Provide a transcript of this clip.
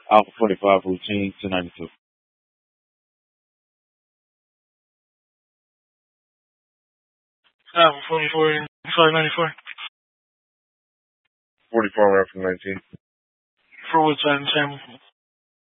Alpha 45 routine 292. Alpha 44, 594. 44 after 19. For Woodside and Sam.